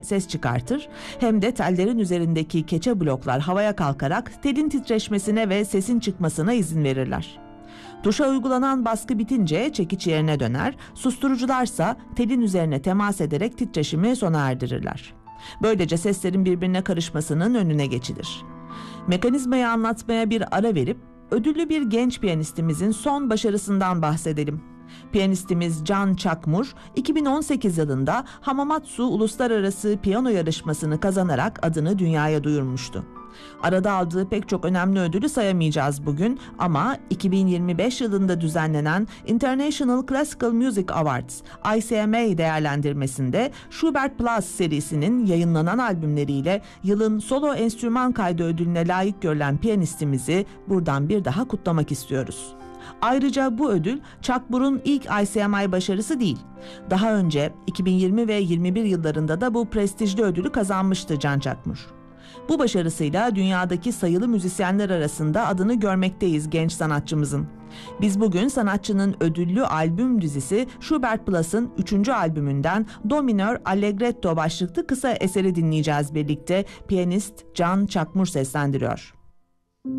ses çıkartır, hem de tellerin üzerindeki keçe bloklar havaya kalkarak telin titreşmesine ve sesin çıkmasına izin verirler. Tuşa uygulanan baskı bitince çekiç yerine döner, susturucularsa telin üzerine temas ederek titreşimi sona erdirirler. Böylece seslerin birbirine karışmasının önüne geçilir. Mekanizmayı anlatmaya bir ara verip ödüllü bir genç piyanistimizin son başarısından bahsedelim. Piyanistimiz Can Çakmur, 2018 yılında Hamamatsu Uluslararası Piyano Yarışması'nı kazanarak adını dünyaya duyurmuştu. Arada aldığı pek çok önemli ödülü sayamayacağız bugün ama 2025 yılında düzenlenen International Classical Music Awards (ICMA) değerlendirmesinde Schubert Plus serisinin yayınlanan albümleriyle yılın solo enstrüman kaydı ödülüne layık görülen piyanistimizi buradan bir daha kutlamak istiyoruz. Ayrıca bu ödül Çakmur'un ilk ICMA başarısı değil. Daha önce 2020 ve 2021 yıllarında da bu prestijli ödülü kazanmıştı Can Çakmur. Bu başarısıyla dünyadaki sayılı müzisyenler arasında adını görmekteyiz genç sanatçımızın. Biz bugün sanatçının ödüllü albüm dizisi Schubert Plus'ın 3. albümünden Do minör Allegretto başlıklı kısa eseri dinleyeceğiz birlikte. Piyanist Can Çakmur seslendiriyor.